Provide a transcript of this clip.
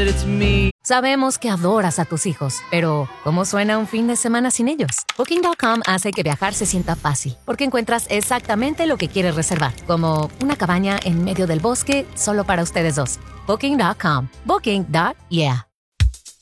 that it's me. Sabemos que adoras a tus hijos, pero ¿cómo suena un fin de semana sin ellos? Booking.com hace que viajar se sienta fácil, porque encuentras exactamente lo que quieres reservar, como una cabaña en medio del bosque solo para ustedes dos. Booking.com. Booking.yeah.